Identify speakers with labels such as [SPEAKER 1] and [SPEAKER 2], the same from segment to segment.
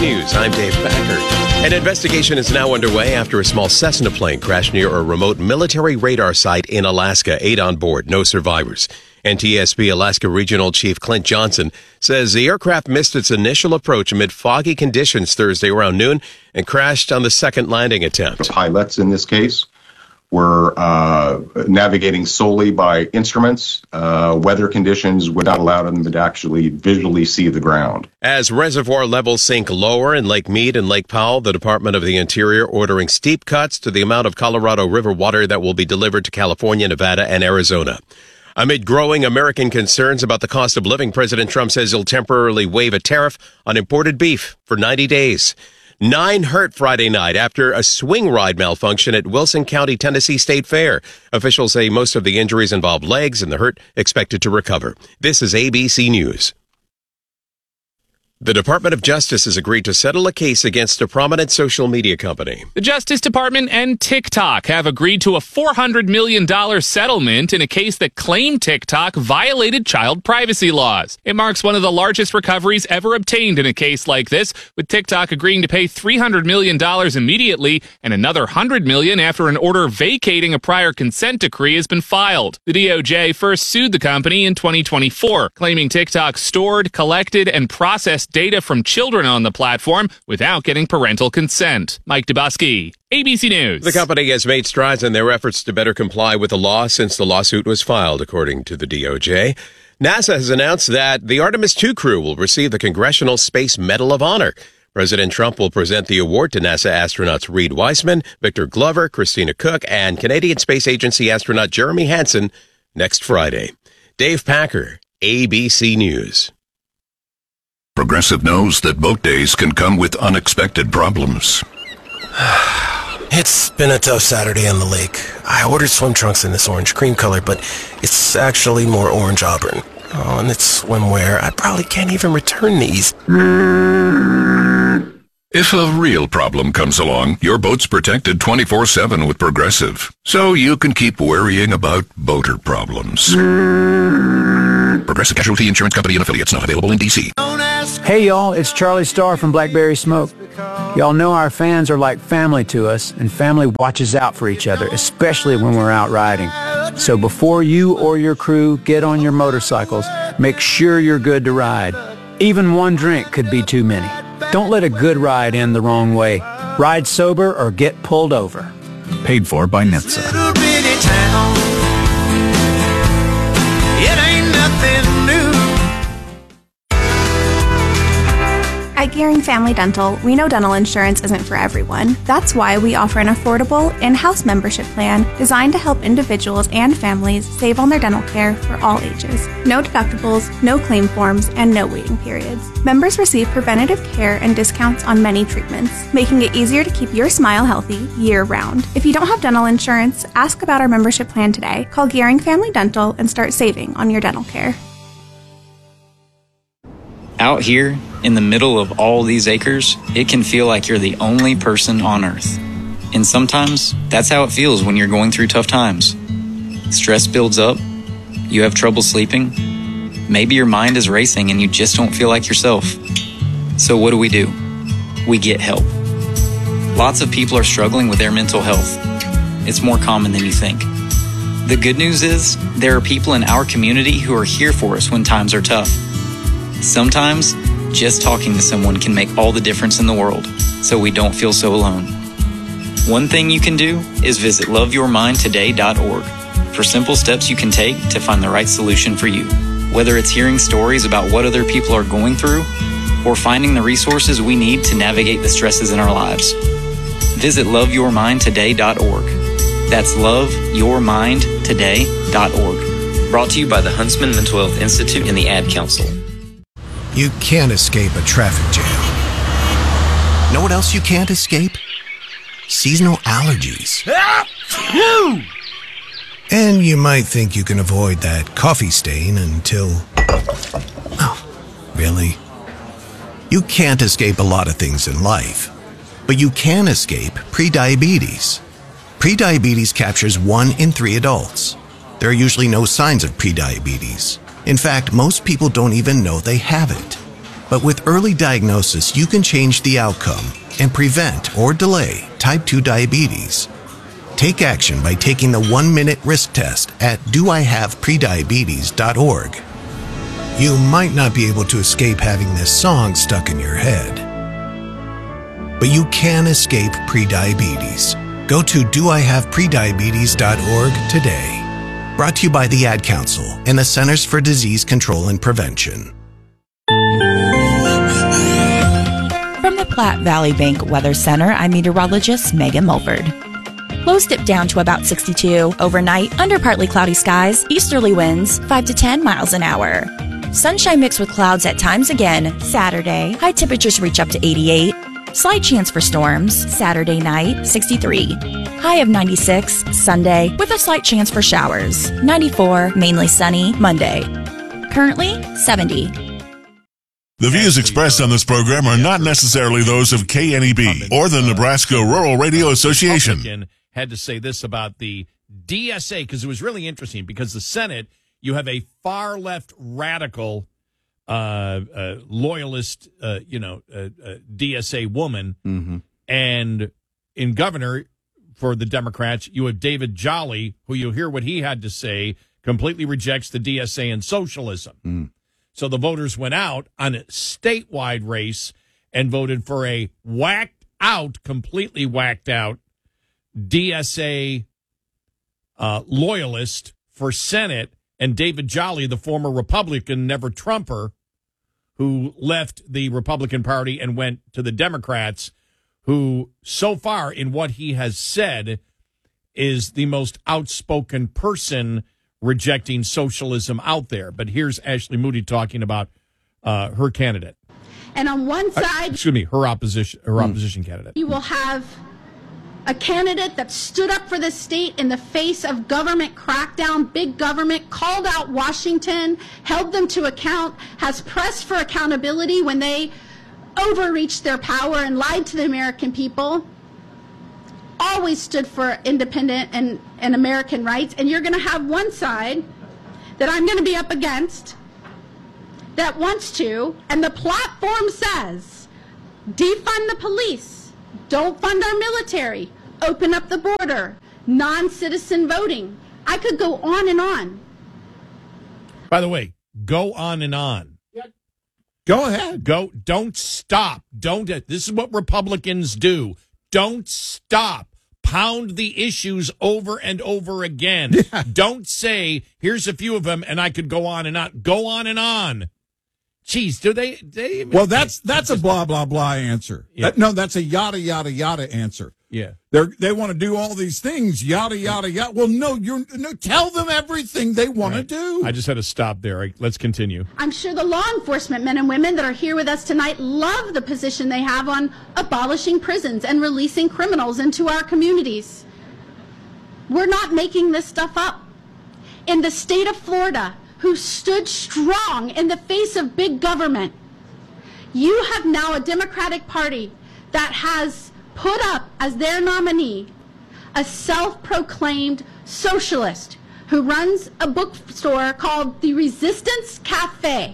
[SPEAKER 1] News. I'm Dave Packer. An investigation is now underway after a small Cessna plane crashed near a remote military radar site in Alaska. 8 on board, no survivors. NTSB Alaska Regional Chief Clint Johnson says the aircraft missed its initial approach amid foggy conditions Thursday around noon and crashed on the second landing attempt.
[SPEAKER 2] The pilots in this case were navigating solely by instruments. Weather conditions would not allow them to actually visually see the ground.
[SPEAKER 1] As reservoir levels sink lower in Lake Mead and Lake Powell, the Department of the Interior ordering steep cuts to the amount of Colorado River water that will be delivered to California, Nevada, and Arizona. Amid growing American concerns about the cost of living, President Trump says he'll temporarily waive a tariff on imported beef for 90 days. 9 hurt Friday night after a swing ride malfunction at Wilson County, Tennessee State Fair. Officials say most of the injuries involved legs and the hurt expected to recover. This is ABC News. The Department of Justice has agreed to settle a case against a prominent social media company.
[SPEAKER 3] The Justice Department and TikTok have agreed to a $400 million settlement in a case that claimed TikTok violated child privacy laws. It marks one of the largest recoveries ever obtained in a case like this, with TikTok agreeing to pay $300 million immediately and another $100 million after an order vacating a prior consent decree has been filed. The DOJ first sued the company in 2024, claiming TikTok stored, collected, and processed data from children on the platform without getting parental consent. Mike Dubosky, ABC News.
[SPEAKER 1] The company has made strides in their efforts to better comply with the law since the lawsuit was filed, according to the DOJ. NASA has announced that the Artemis II crew will receive the Congressional Space Medal of Honor. President Trump will present the award to NASA astronauts Reed Wiseman, Victor Glover, Christina Cook, and Canadian Space Agency astronaut Jeremy Hansen next Friday. Dave Packer, ABC News.
[SPEAKER 4] Progressive knows that boat days can come with unexpected problems.
[SPEAKER 5] It's been a tough Saturday on the lake. I ordered swim trunks in this orange cream color, but it's actually more orange auburn. Oh, and it's swimwear. I probably can't even return these.
[SPEAKER 4] If a real problem comes along, your boat's protected 24/7 with Progressive, so you can keep worrying about boater problems. Progressive Casualty Insurance Company and Affiliates, not available in D.C.
[SPEAKER 6] Hey y'all, it's Charlie Starr from Blackberry Smoke. Y'all know our fans are like family to us, and family watches out for each other, especially when we're out riding. So before you or your crew get on your motorcycles, make sure you're good to ride. Even one drink could be too many. Don't let a good ride end the wrong way. Ride sober or get pulled over.
[SPEAKER 7] Paid for by NHTSA.
[SPEAKER 8] At Gearing Family Dental, we know dental insurance isn't for everyone. That's why we offer an affordable in-house membership plan designed to help individuals and families save on their dental care for all ages. No deductibles, no claim forms, and no waiting periods. Members receive preventative care and discounts on many treatments, making it easier to keep your smile healthy year-round. If you don't have dental insurance, ask about our membership plan today. Call Gearing Family Dental and start saving on your dental care.
[SPEAKER 9] Out here, in the middle of all these acres, it can feel like you're the only person on Earth. And sometimes, that's how it feels when you're going through tough times. Stress builds up, you have trouble sleeping, maybe your mind is racing and you just don't feel like yourself. So what do? We get help. Lots of people are struggling with their mental health. It's more common than you think. The good news is, there are people in our community who are here for us when times are tough. Sometimes, just talking to someone can make all the difference in the world, so we don't feel so alone. One thing you can do is visit loveyourmindtoday.org for simple steps you can take to find the right solution for you. Whether it's hearing stories about what other people are going through, or finding the resources we need to navigate the stresses in our lives. Visit loveyourmindtoday.org. That's loveyourmindtoday.org. Brought to you by the Huntsman Mental Health Institute and the Ad Council.
[SPEAKER 10] You can't escape a traffic jam. Know what else you can't escape? Seasonal allergies. And you might think you can avoid that coffee stain until... Oh, really? You can't escape a lot of things in life, but you can escape prediabetes. Prediabetes captures 1 in 3 adults. There are usually no signs of prediabetes. In fact, most people don't even know they have it. But with early diagnosis, you can change the outcome and prevent or delay type 2 diabetes. Take action by taking the 1-minute risk test at doihaveprediabetes.org. You might not be able to escape having this song stuck in your head, but you can escape prediabetes. Go to doihaveprediabetes.org today. Brought to you by the Ad Council and the Centers for Disease Control and Prevention.
[SPEAKER 11] From the Platte Valley Bank Weather Center, I'm meteorologist Megan Mulford. Lows dip down to about 62. Overnight, under partly cloudy skies, easterly winds 5 to 10 miles an hour. Sunshine mixed with clouds at times again. Saturday, high temperatures reach up to 88. Slight chance for storms. Saturday night, 63. High of 96. Sunday, with a slight chance for showers. 94, mainly sunny. Monday. Currently, 70.
[SPEAKER 12] The views expressed on this program are not necessarily those of KNEB or the Nebraska Rural Radio Association.
[SPEAKER 13] Had to say this about the DSA because it was really interesting because the Senate, you have a far left radical loyalist, DSA woman, and in governor for the Democrats, you have David Jolly, who you'll hear what he had to say, completely rejects the DSA and socialism. So the voters went out on a statewide race and voted for a completely whacked out DSA loyalist for Senate, and David Jolly, the former Republican, never Trumper, who left the Republican Party and went to the Democrats, who so far in what he has said is the most outspoken person rejecting socialism out there. But here's Ashley Moody talking about her candidate.
[SPEAKER 14] And on one side,
[SPEAKER 13] her opposition candidate.
[SPEAKER 14] You will have a candidate that stood up for the state in the face of government crackdown, big government, called out Washington, held them to account, has pressed for accountability when they overreached their power and lied to the American people, always stood for independent and American rights. And you're going to have one side that I'm going to be up against that wants to, and the platform says, defund the police, don't fund our military, open up the border, non-citizen voting. I could go on and on.
[SPEAKER 13] By the way, go on and on.
[SPEAKER 15] Go ahead.
[SPEAKER 13] Don't stop. This is what Republicans do. Don't stop. Pound the issues over and over again. Yeah. Don't say, here's a few of them, and I could go on and on. Go on and on. Jeez, do they
[SPEAKER 15] well, that's a blah, blah, blah answer. Yeah. That's a yada, yada, yada answer.
[SPEAKER 13] Yeah.
[SPEAKER 15] They want to do all these things, yada, yada, yada. Well, no, tell them everything they want to do.
[SPEAKER 13] I just had to stop there. Let's continue.
[SPEAKER 14] I'm sure the law enforcement men and women that are here with us tonight love the position they have on abolishing prisons and releasing criminals into our communities. We're not making this stuff up. In the state of Florida, who stood strong in the face of big government, you have now a Democratic Party that has put up as their nominee a self-proclaimed socialist who runs a bookstore called the Resistance Cafe.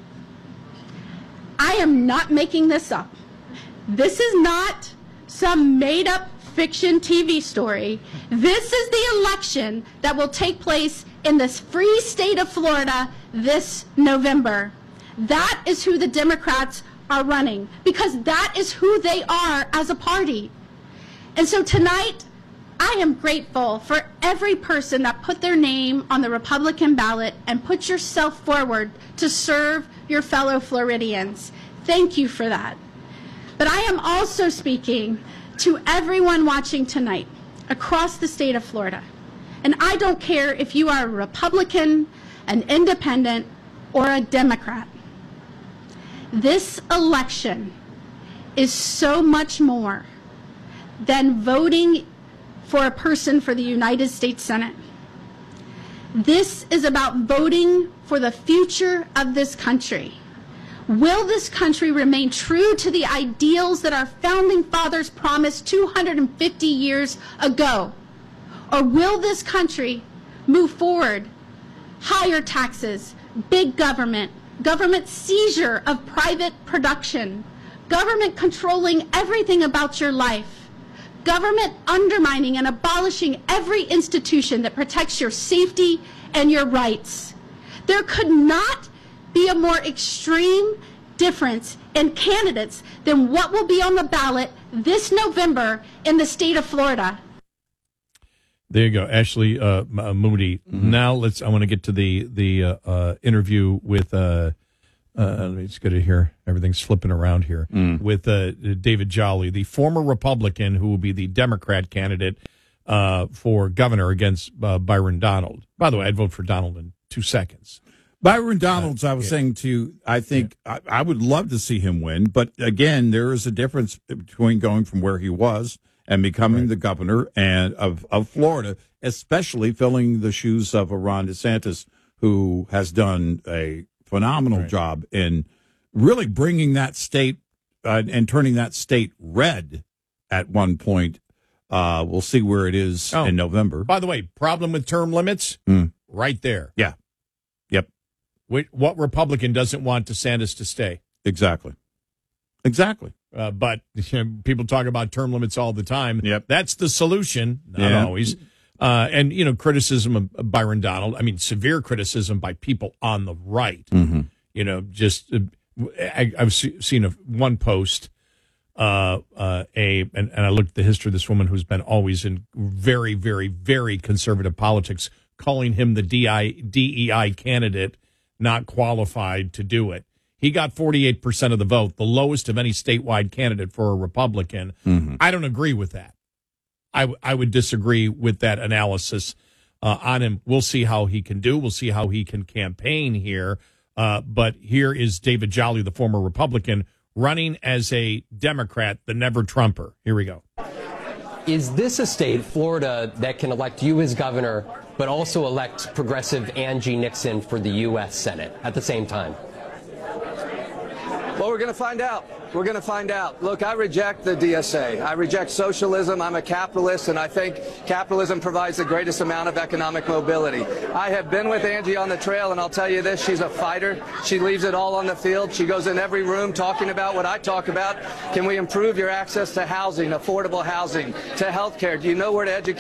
[SPEAKER 14] I am not making this up. This is not some made-up fiction TV story. This is the election that will take place in this free state of Florida this November. That is who the Democrats are running, because that is who they are as a party. And so tonight, I am grateful for every person that put their name on the Republican ballot and put yourself forward to serve your fellow Floridians. Thank you for that. But I am also speaking to everyone watching tonight across the state of Florida. And I don't care if you are a Republican, an independent, or a Democrat. This election is so much more than voting for a person for the United States Senate. This is about voting for the future of this country. Will this country remain true to the ideals that our founding fathers promised 250 years ago? Or will this country move forward? Higher taxes, big government, government seizure of private production, government controlling everything about your life, government undermining and abolishing every institution that protects your safety and your rights. There could not be a more extreme difference in candidates than what will be on the ballot this November in the state of Florida.
[SPEAKER 13] There you go, Ashley Moody. Mm-hmm. Now I want to get to the interview with. Let me just get it here. Everything's flipping around here with David Jolly, the former Republican who will be the Democrat candidate for governor against Byron Donald. By the way, I'd vote for Donald in 2 seconds.
[SPEAKER 15] Byron Donalds, I was saying to you, I think I would love to see him win. But again, there is a difference between going from where he was and becoming the governor of Florida, especially filling the shoes of a Ron DeSantis, who has done a phenomenal job in really bringing that state and turning that state red at one point. We'll see where it is in November.
[SPEAKER 13] By the way, problem with term limits? Right there.
[SPEAKER 15] Yeah. Yep.
[SPEAKER 13] What Republican doesn't want DeSantis to stay?
[SPEAKER 15] Exactly.
[SPEAKER 13] But people talk about term limits all the time.
[SPEAKER 15] Yep.
[SPEAKER 13] That's the solution. Not always. And, criticism of Byron Donald, severe criticism by people on the right. Mm-hmm. I've seen one post, and I looked at the history of this woman who's been always in very, very, very conservative politics, calling him the DEI candidate, not qualified to do it. He got 48% of the vote, the lowest of any statewide candidate for a Republican. Mm-hmm. I don't agree with that. I would disagree with that analysis on him. We'll see how he can do. We'll see how he can campaign here. But here is David Jolly, the former Republican, running as a Democrat, the never-Trumper. Here we go.
[SPEAKER 16] Is this a state, Florida, that can elect you as governor, but also elect progressive Angie Nixon for the U.S. Senate at the same time?
[SPEAKER 17] Well, we're going to find out. We're going to find out. Look, I reject the DSA. I reject socialism. I'm a capitalist, and I think capitalism provides the greatest amount of economic mobility. I have been with Angie on the trail, and I'll tell you this, she's a fighter. She leaves it all on the field. She goes in every room talking about what I talk about. Can we improve your access to housing, affordable housing, to health care? Do you know where to educate?